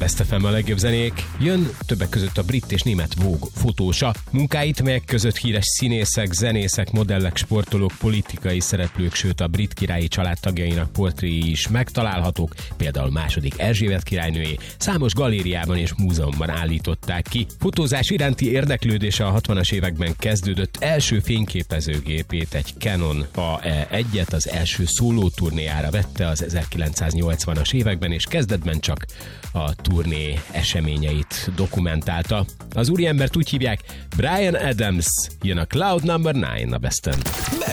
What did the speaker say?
Best FM a legjobb zenék. Jön többek között a brit és német Vogue fotósa. Munkáit, melyek között híres színészek, zenészek, modellek, sportolók, politikai szereplők, sőt a brit királyi családtagjainak portréi is megtalálhatók, például második Erzsébet királynőjé, számos galériában és múzeumban állították ki. Fotózás iránti érdeklődése a 60-as években kezdődött, első fényképezőgépét, egy Canon A1-et az első szólóturnéjára vette az 1980-as években, és kezdetben csak a turné eseményeit dokumentálta. Az úriembert úgy hívják, Bryan Adams, jön a Cloud No. 9 a Besten.